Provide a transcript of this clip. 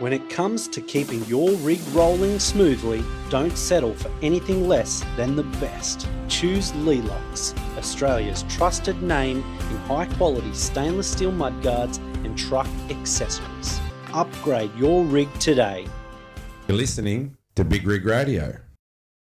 When it comes to keeping your rig rolling smoothly, don't settle for anything less than the best. Choose Leelux, Australia's trusted name in high-quality stainless steel mudguards and truck accessories. Upgrade your rig today. You're listening to Big Rig Radio.